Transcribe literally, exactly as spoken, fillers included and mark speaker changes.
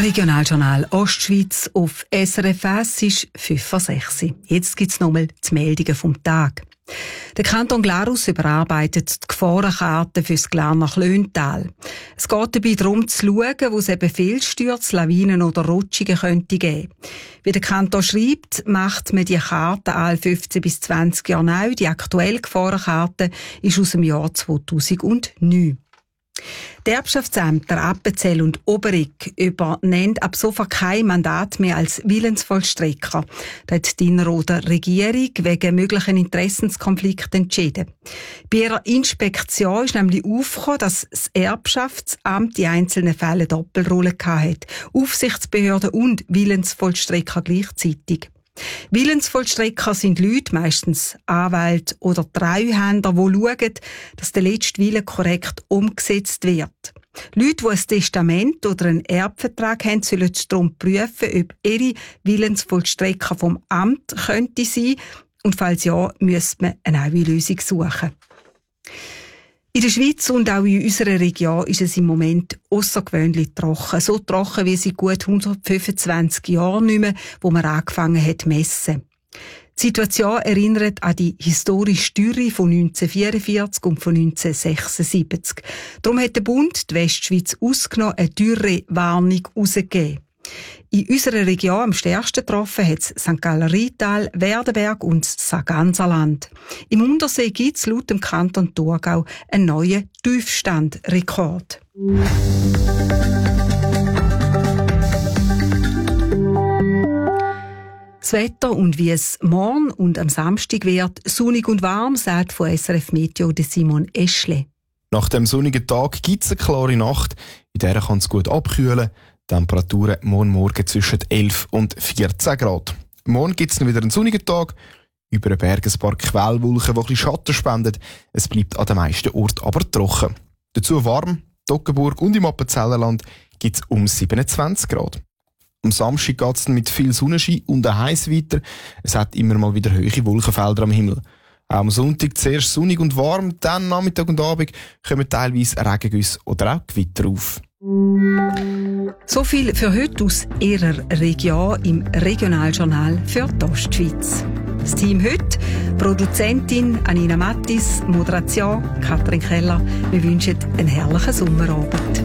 Speaker 1: Regionaljournal Ostschweiz auf S R F eins ist fünf vor sechs. Jetzt gibt es nochmal die Meldungen vom Tag. Der Kanton Glarus überarbeitet die Gefahrenkarte für das Glarner Klöntal. Es geht dabei darum zu schauen, wo es eben Fehlstürze, Lawinen oder Rutschungen könnte geben. Wie der Kanton schreibt, macht man die Karte alle fünfzehn bis zwanzig Jahre neu. Die aktuelle Gefahrenkarte ist aus dem Jahr zweitausendneun. Die Erbschaftsämter Appenzell und Oberegg übernehmen ab sofort kein Mandat mehr als Willensvollstrecker. Das hat die Innerrhoder Regierung wegen möglichen Interessenskonflikten entschieden. Bei ihrer Inspektion ist nämlich aufgekommen, dass das Erbschaftsamt in einzelnen Fällen Doppelrolle hatte. Aufsichtsbehörde und Willensvollstrecker gleichzeitig. Willensvollstrecker sind Leute, meistens Anwälte oder Treuhänder, die schauen, dass der letzte Wille korrekt umgesetzt wird. Leute, die ein Testament oder einen Erbvertrag haben, sollen darum prüfen, ob ihre Willensvollstrecker vom Amt könnte sein, und falls ja, müsste man eine neue Lösung suchen. In der Schweiz und auch in unserer Region ist es im Moment außergewöhnlich trocken. So trocken wie seit gut hundertfünfundzwanzig Jahren nicht mehr, wo man angefangen hat zu messen. Die Situation erinnert an die historische Dürre von neunzehnhundertvierundvierzig und von neunzehnhundertsechsundsiebzig. Darum hat der Bund die Westschweiz ausgenommen eine Dürrewarnung herausgegeben. In unserer Region am stärksten getroffen hat es Sankt Galler Rheintal, Werdenberg und das Sarganserland. Im Untersee gibt es laut dem Kanton Thurgau einen neuen Tiefstandrekord. Das Wetter und wie es morgen und am Samstag wird, sonnig und warm, sagt von S R F Meteo Simon Eschle.
Speaker 2: Nach dem sonnigen Tag gibt es eine klare Nacht, in der kann es gut abkühlen. Temperaturen morgen Morgen zwischen elf und vierzehn Grad. Morgen gibt es wieder einen sonnigen Tag. Über den Bergen ein paar Quellwolken, die ein bisschen Schatten spenden. Es bleibt an den meisten Orten aber trocken. Dazu warm, Toggenburg und im Appenzellerland gibt es um siebenundzwanzig Grad. Am Samstag geht es mit viel Sonnenschein und heiß weiter. Es hat immer mal wieder hohe Wolkenfelder am Himmel. Auch am Sonntag zuerst sonnig und warm, dann Nachmittag und Abend kommen teilweise Regengüsse oder auch Gewitter auf.
Speaker 1: So viel für heute aus Ihrer Region im Regionaljournal für die Ostschweiz. Das Team heute, Produzentin Anina Mattis, Moderation Katrin Keller. Wir wünschen einen herrlichen Sommerabend.